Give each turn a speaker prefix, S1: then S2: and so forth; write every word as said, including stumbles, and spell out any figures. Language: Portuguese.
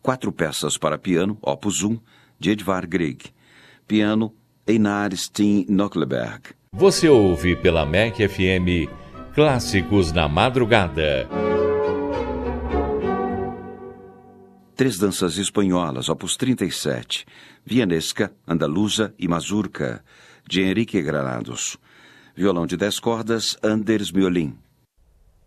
S1: Quatro peças para piano, opus um, de Edvard Grieg. Piano, Einar Steen Nockleberg.
S2: Você ouve pela M E C F M Clássicos na Madrugada.
S1: Três danças espanholas, opus trinta e sete, Vianesca, Andaluza e Mazurca, de Henrique Granados. Violão de dez cordas, Anders Miolin.